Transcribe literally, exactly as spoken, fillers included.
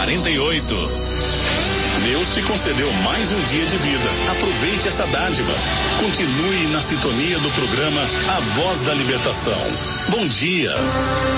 quarenta e oito. Deus te concedeu mais um dia de vida. Aproveite essa dádiva. Continue na sintonia do programa A Voz da Libertação. Bom dia.